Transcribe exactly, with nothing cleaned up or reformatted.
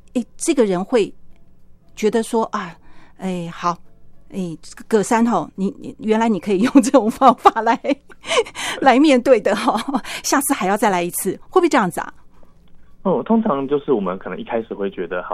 哎，这个人会觉得说啊，哎，好，哎，葛珊哈，你你原来你可以用这种方法来来面对的哈，下次还要再来一次，会不会这样子啊？ 哦，通常就是我们可能一开始会觉得好